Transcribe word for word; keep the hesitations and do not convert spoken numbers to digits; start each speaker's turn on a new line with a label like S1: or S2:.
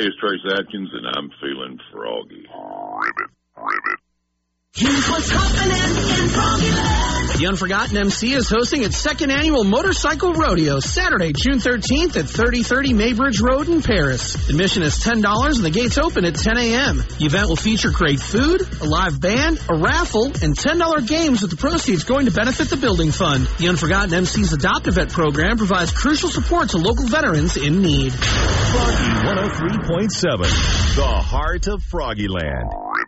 S1: it's Trace Atkins, and I'm feeling froggy.
S2: Ribbit, ribbit.
S3: Here's what's happening in Froggyland.
S4: The Unforgotten M C is hosting its second annual Motorcycle Rodeo, Saturday, June thirteenth at thirty thirty Maybridge Road in Paris. Admission is ten dollars and the gates open at ten a.m. The event will feature great food, a live band, a raffle, and ten dollars games with the proceeds going to benefit the Building Fund. The Unforgotten M C's Adopt-A-Vet program provides crucial support to local veterans in need.
S5: Froggy one oh three point seven, the heart of Froggyland.